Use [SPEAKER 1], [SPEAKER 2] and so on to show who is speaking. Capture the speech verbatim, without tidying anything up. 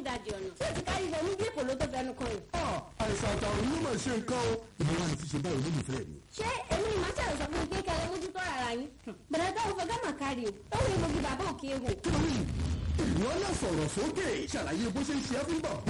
[SPEAKER 1] nídàájí ọ̀nà tí o ti kárí ìbọn mú bí èkó ló tó fẹnu kan yìí.
[SPEAKER 2] àìsàn àtàwọn yóò máa ṣe nǹkan o. ìmọ̀ra àti ṣe báyìí olólùfẹ́ mi.
[SPEAKER 1] ṣé èmi ni màá ṣàlẹ̀ sọ fún mi pé kí ẹ mójútó ara yín. bẹ̀rẹ̀ táwọn fẹ́ gámà kárí o ó wù mí mo fi bàbá òkè ewu.
[SPEAKER 2] kí ló ní ìwọ náà sọ̀rọ̀ sókè ṣàlàyé bó ṣe ń ṣe é fún bọ̀.